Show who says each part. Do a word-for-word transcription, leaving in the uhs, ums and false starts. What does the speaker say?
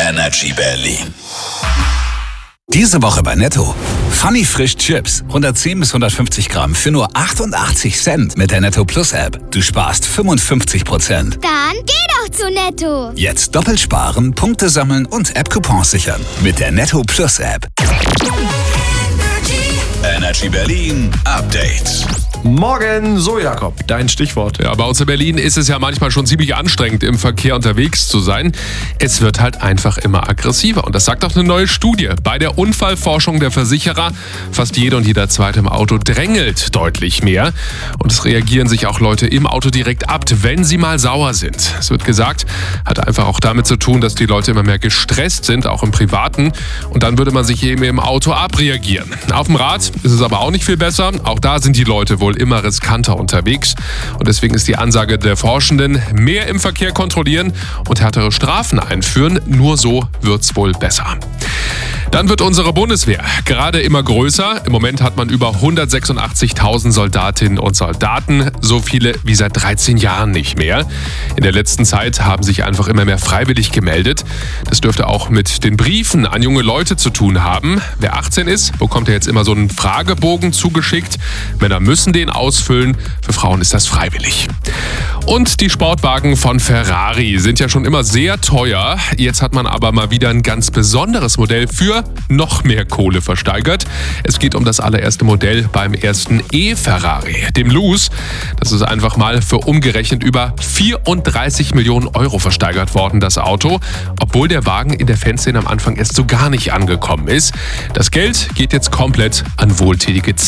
Speaker 1: Energy Berlin.
Speaker 2: Diese Woche bei Netto. Funny Frisch Chips. hundertzehn bis hundertfünfzig Gramm für nur achtundachtzig Cent mit der Netto Plus App. Du sparst fünfundfünfzig Prozent.
Speaker 3: Dann geh doch zu Netto.
Speaker 2: Jetzt doppelt sparen, Punkte sammeln und App-Coupons sichern. Mit der Netto Plus App.
Speaker 1: Energy Berlin Update.
Speaker 4: Morgen, so Jakob, dein Stichwort.
Speaker 5: Ja, bei uns in Berlin ist es ja manchmal schon ziemlich anstrengend, im Verkehr unterwegs zu sein. Es wird halt einfach immer aggressiver. Und das sagt auch eine neue Studie. Bei der Unfallforschung der Versicherer, fast jeder und jeder Zweite im Auto drängelt deutlich mehr. Und es reagieren sich auch Leute im Auto direkt ab, wenn sie mal sauer sind. Es wird gesagt, hat einfach auch damit zu tun, dass die Leute immer mehr gestresst sind, auch im Privaten. Und dann würde man sich eben im Auto abreagieren. Auf dem Rad ist es aber auch nicht viel besser. Auch da sind die Leute wohl immer riskanter unterwegs. Und deswegen ist die Ansage der Forschenden, mehr im Verkehr kontrollieren und härtere Strafen einführen. Nur so wird's wohl besser. Dann wird unsere Bundeswehr gerade immer größer. Im Moment hat man über hundertsechsundachtzigtausend Soldatinnen und Soldaten, so viele wie seit dreizehn Jahren nicht mehr. In der letzten Zeit haben sich einfach immer mehr freiwillig gemeldet. Das dürfte auch mit den Briefen an junge Leute zu tun haben. Wer achtzehn ist, bekommt ja jetzt immer so einen Fragebogen zugeschickt. Männer müssen den ausfüllen, für Frauen ist das freiwillig. Und die Sportwagen von Ferrari sind ja schon immer sehr teuer. Jetzt hat man aber mal wieder ein ganz besonderes Modell für noch mehr Kohle versteigert. Es geht um das allererste Modell beim ersten E-Ferrari, dem Luz. Das ist einfach mal für umgerechnet über vierunddreißig Millionen Euro versteigert worden, das Auto. Obwohl der Wagen in der Fanszene am Anfang erst so gar nicht angekommen ist. Das Geld geht jetzt komplett an wohltätige Zwecke.